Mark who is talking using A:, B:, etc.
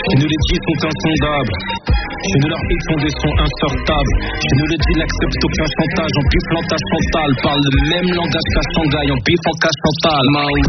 A: Je ne les dis sont insondables. Je ne leur fais font des sons insortables. Je ne le dis n'accepte aucun chantage. En piflant ta Chantal, parle le même langage qu'à Shanghai. En piffant qu'à Chantal.